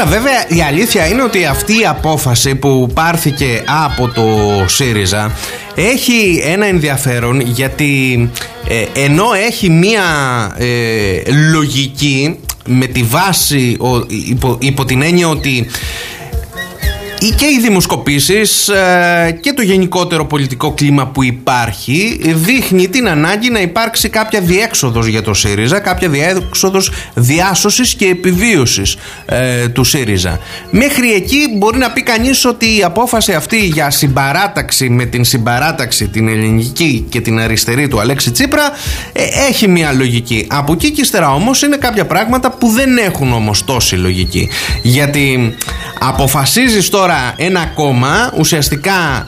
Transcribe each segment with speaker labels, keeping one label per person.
Speaker 1: Τώρα βέβαια η αλήθεια είναι ότι αυτή η απόφαση που πάρθηκε από το ΣΥΡΙΖΑ έχει ένα ενδιαφέρον, γιατί ενώ έχει μία λογική με τη βάση υπό την έννοια ότι και οι δημοσκοπήσεις και το γενικότερο πολιτικό κλίμα που υπάρχει δείχνει την ανάγκη να υπάρξει κάποια διέξοδος για το ΣΥΡΙΖΑ, κάποια διέξοδος διάσωσης και επιβίωσης του ΣΥΡΙΖΑ. Μέχρι εκεί μπορεί να πει κανείς ότι η απόφαση αυτή για συμπαράταξη με την συμπαράταξη την ελληνική και την αριστερή του Αλέξη Τσίπρα έχει μια λογική. Από εκεί και ύστερα όμως είναι κάποια πράγματα που δεν έχουν όμως τόση λογική, γιατί αποφασίζεις τώρα ένα κόμμα ουσιαστικά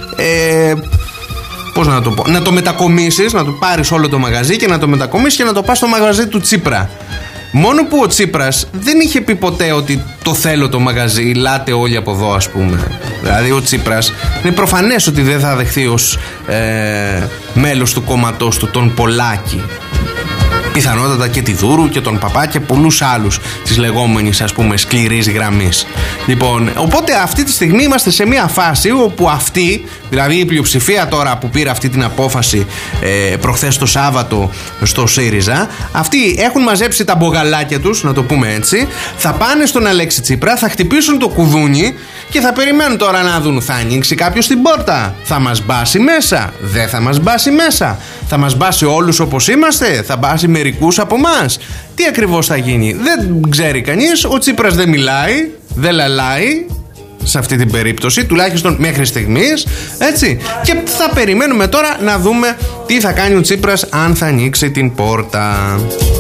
Speaker 1: πώς να το πω, να το μετακομίσεις, να το πάρεις όλο το μαγαζί και να το μετακομίσεις και να το πας στο μαγαζί του Τσίπρα. Μόνο που ο Τσίπρας δεν είχε πει ποτέ ότι το θέλω το μαγαζί, λάτε όλοι από εδώ, ας πούμε. Δηλαδή ο Τσίπρας είναι προφανές ότι δεν θα δεχθεί ως μέλος του κόμματός του τον Πολάκη, πιθανότατα και τη Δούρου και τον Παπά και πολλούς άλλους της λεγόμενης, ας πούμε, σκληρής γραμμής. Λοιπόν, οπότε αυτή τη στιγμή είμαστε σε μια φάση όπου αυτή, δηλαδή η πλειοψηφία τώρα που πήρε αυτή την απόφαση προχθές το Σάββατο στο ΣΥΡΙΖΑ, αυτοί έχουν μαζέψει τα μπογαλάκια τους, να το πούμε έτσι, θα πάνε στον Αλέξη Τσίπρα, θα χτυπήσουν το κουδούνι και θα περιμένουν τώρα να δουν, θα ανοίξει κάποιος την πόρτα, θα μας μπάσει μέσα, δεν θα μας μπάσει μέσα, θα μας μπάσει όλους όπως είμαστε, θα μπάσει μερικούς από εμάς, τι ακριβώς θα γίνει, δεν ξέρει κανείς. Ο Τσίπρας δεν μιλάει, δεν λαλάει σε αυτή την περίπτωση, τουλάχιστον μέχρι στιγμής, έτσι, και θα περιμένουμε τώρα να δούμε τι θα κάνει ο Τσίπρας, αν θα ανοίξει την πόρτα.